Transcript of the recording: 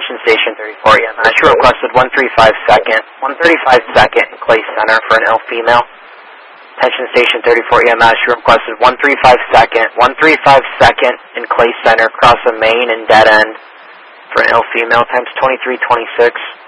Attention Station 34 EMS. You requested 135 second in Clay Center for an ill female. Attention Station 34 EMS. You requested 135 second in Clay Center across the main and dead end for an ill female. Times 2326.